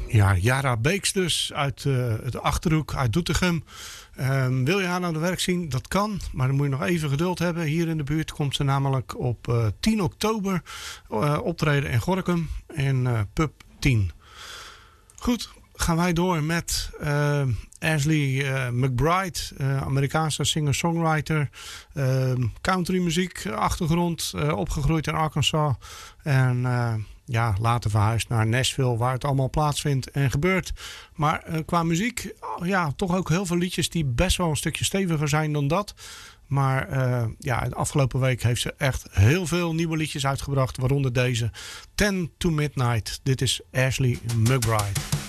Ja, Yara Beeks dus uit het Achterhoek, uit Doetinchem. Wil je haar aan de werk zien? Dat kan, maar dan moet je nog even geduld hebben. Hier in de buurt komt ze namelijk op 10 oktober optreden in Gorinchem in Pub 10. Goed, gaan wij door met Ashley McBryde, Amerikaanse singer-songwriter, countrymuziek achtergrond, opgegroeid in Arkansas en later verhuisd naar Nashville, waar het allemaal plaatsvindt en gebeurt. Maar qua muziek, toch ook heel veel liedjes die best wel een stukje steviger zijn dan dat. Maar de afgelopen week heeft ze echt heel veel nieuwe liedjes uitgebracht, waaronder deze 10 to Midnight. Dit is Ashley McBryde.